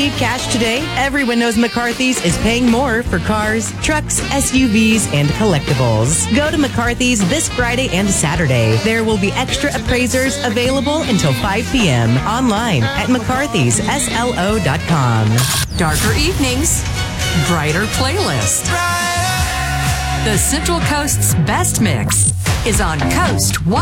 need cash today? Everyone knows McCarthy's is paying more for cars, trucks, SUVs, and collectibles. Go to McCarthy's this Friday and Saturday. There will be extra appraisers available until 5 p.m. online at mccarthysSLO.com. Darker evenings, brighter playlist. The Central Coast's best mix is on Coast 1.